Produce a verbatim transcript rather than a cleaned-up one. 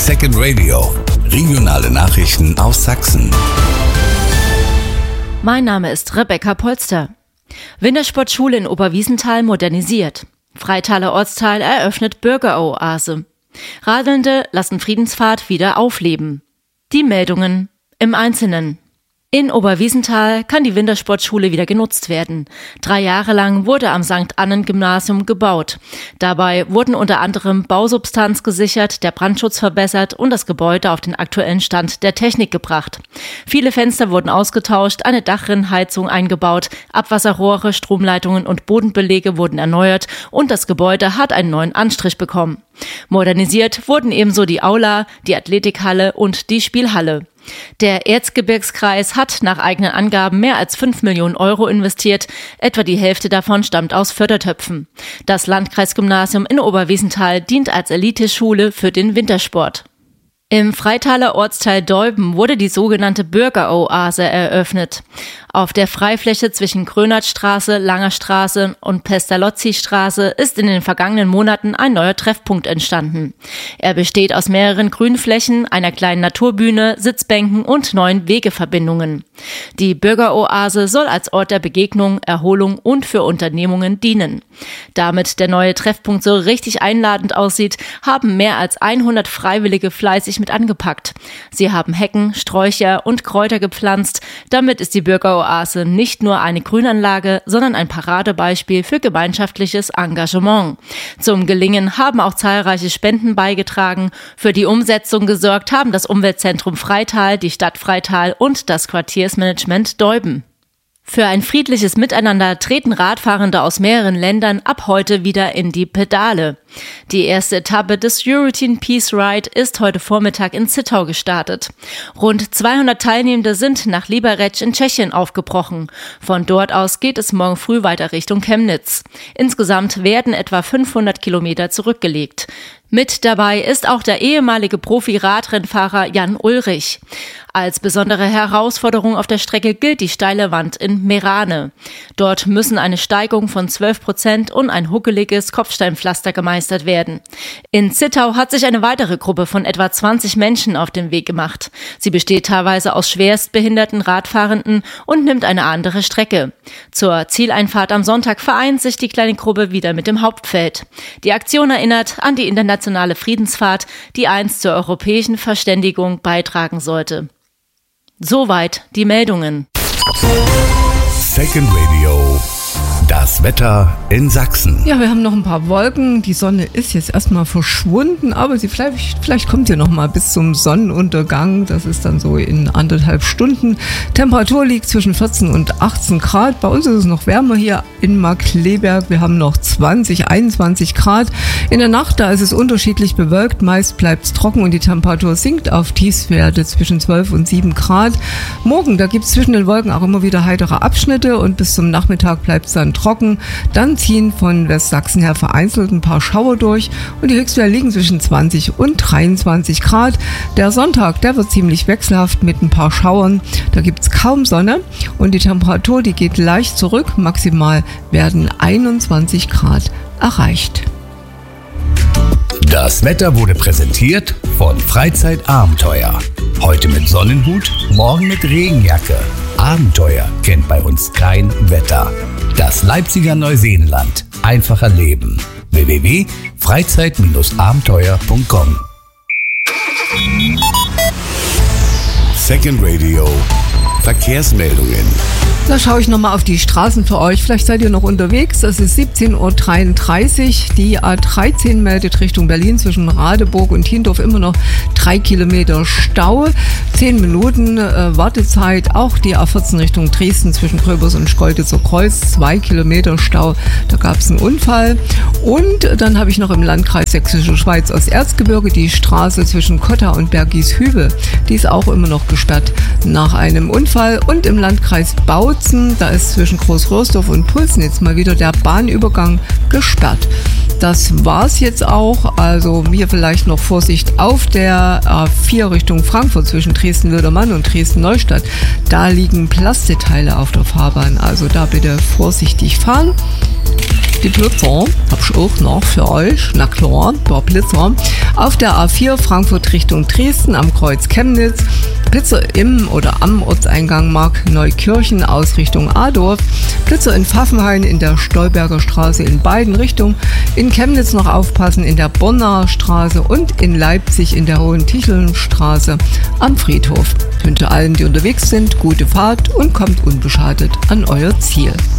Second Radio. Regionale Nachrichten aus Sachsen. Mein Name ist Rebecca Polster. Wintersportschule in Oberwiesenthal modernisiert. Freitaler Ortsteil eröffnet Bürgeroase. Radelnde lassen Friedensfahrt wieder aufleben. Die Meldungen im Einzelnen. In Oberwiesenthal kann die Wintersportschule wieder genutzt werden. Drei Jahre lang wurde am Sankt Annen-Gymnasium gebaut. Dabei wurden unter anderem Bausubstanz gesichert, der Brandschutz verbessert und das Gebäude auf den aktuellen Stand der Technik gebracht. Viele Fenster wurden ausgetauscht, eine Dachrinnenheizung eingebaut, Abwasserrohre, Stromleitungen und Bodenbelege wurden erneuert und das Gebäude hat einen neuen Anstrich bekommen. Modernisiert wurden ebenso die Aula, die Athletikhalle und die Spielhalle. Der Erzgebirgskreis hat nach eigenen Angaben mehr als fünf Millionen Euro investiert. Etwa die Hälfte davon stammt aus Fördertöpfen. Das Landkreisgymnasium in Oberwiesenthal dient als Eliteschule für den Wintersport. Im Freitaler Ortsteil Deuben wurde die sogenannte Bürgeroase eröffnet. Auf der Freifläche zwischen Grönertstraße, Langer Straße und Pestalozzi-Straße ist in den vergangenen Monaten ein neuer Treffpunkt entstanden. Er besteht aus mehreren Grünflächen, einer kleinen Naturbühne, Sitzbänken und neuen Wegeverbindungen. Die Bürgeroase soll als Ort der Begegnung, Erholung und für Unternehmungen dienen. Damit der neue Treffpunkt so richtig einladend aussieht, haben mehr als hundert Freiwillige fleißig mit angepackt. Sie haben Hecken, Sträucher und Kräuter gepflanzt. Damit ist die Bürgeroase nicht nur eine Grünanlage, sondern ein Paradebeispiel für gemeinschaftliches Engagement. Zum Gelingen haben auch zahlreiche Spenden beigetragen. Für die Umsetzung gesorgt haben das Umweltzentrum Freital, die Stadt Freital und das Quartiersmanagement Deuben. Für ein friedliches Miteinander treten Radfahrende aus mehreren Ländern ab heute wieder in die Pedale. Die erste Etappe des European Peace Ride ist heute Vormittag in Zittau gestartet. Rund zweihundert Teilnehmende sind nach Liberec in Tschechien aufgebrochen. Von dort aus geht es morgen früh weiter Richtung Chemnitz. Insgesamt werden etwa fünfhundert Kilometer zurückgelegt. Mit dabei ist auch der ehemalige Profi-Radrennfahrer Jan Ulrich. Als besondere Herausforderung auf der Strecke gilt die steile Wand in Merane. Dort müssen eine Steigung von zwölf Prozent und ein huckeliges Kopfsteinpflaster gemeistert werden. In Zittau hat sich eine weitere Gruppe von etwa zwanzig Menschen auf den Weg gemacht. Sie besteht teilweise aus schwerstbehinderten Radfahrenden und nimmt eine andere Strecke. Zur Zieleinfahrt am Sonntag vereint sich die kleine Gruppe wieder mit dem Hauptfeld. Die Aktion erinnert an die internationale Friedensfahrt, die einst zur europäischen Verständigung beitragen sollte. Soweit die Meldungen. Second Radio. Das Wetter in Sachsen. Ja, wir haben noch ein paar Wolken. Die Sonne ist jetzt erstmal verschwunden, aber sie vielleicht, vielleicht kommt sie noch mal bis zum Sonnenuntergang. Das ist dann so in anderthalb Stunden. Temperatur liegt zwischen vierzehn und achtzehn Grad. Bei uns ist es noch wärmer hier in Markkleeberg. Wir haben noch zwanzig, einundzwanzig Grad. In der Nacht, da ist es unterschiedlich bewölkt. Meist bleibt es trocken und die Temperatur sinkt auf Tiefstwerte zwischen zwölf und sieben Grad. Morgen, da gibt es zwischen den Wolken auch immer wieder heitere Abschnitte und bis zum Nachmittag bleibt es dann trocken. Dann ziehen von Westsachsen her vereinzelt ein paar Schauer durch und die Höchstwerte liegen zwischen zwanzig und dreiundzwanzig Grad. Der Sonntag, der wird ziemlich wechselhaft mit ein paar Schauern. Da gibt es kaum Sonne und die Temperatur, die geht leicht zurück. Maximal werden einundzwanzig Grad erreicht. Das Wetter wurde präsentiert von Freizeitabenteuer. Heute mit Sonnenhut, morgen mit Regenjacke. Abenteuer kennt bei uns kein Wetter. Das Leipziger Neuseenland. Einfacher Leben. w w w punkt freizeit abenteuer punkt com. Second Radio. Verkehrsmeldungen. Da schaue ich nochmal auf die Straßen für euch. Vielleicht seid ihr noch unterwegs. Es ist siebzehn Uhr dreiunddreißig. Die A dreizehn meldet Richtung Berlin zwischen Radeburg und Hindorf immer noch drei Kilometer Stau. Zehn Minuten äh, Wartezeit. Auch die A vierzehn Richtung Dresden zwischen Gröbers und Schkeuditzer Kreuz. Zwei Kilometer Stau. Da gab es einen Unfall. Und dann habe ich noch im Landkreis Sächsische Schweiz aus Erzgebirge die Straße zwischen Kotta und Bergieshübel. Die ist auch immer noch gesperrt nach einem Unfall. Und im Landkreis Bautzen, da ist zwischen Großröhrsdorf und Pulsnitz mal wieder der Bahnübergang gesperrt. Das war's jetzt auch. Also hier vielleicht noch Vorsicht auf der A vier Richtung Frankfurt zwischen Dresden-Wildermann und Dresden-Neustadt. Da liegen Plastikteile auf der Fahrbahn. Also da bitte vorsichtig fahren. die Blitzer. Hab ich auch noch für euch. Na klar, der Blitzer. Auf der A vier Frankfurt Richtung Dresden am Kreuz Chemnitz. Blitzer im oder am Ortseingang Markneukirchen aus Richtung Adorf. Blitzer in Pfaffenhain in der Stolberger Straße in beiden Richtungen. In Chemnitz noch aufpassen in der Bonner Straße und in Leipzig in der Hohentichelnstraße am Friedhof. Ich wünsche allen, die unterwegs sind, gute Fahrt und kommt unbeschadet an euer Ziel.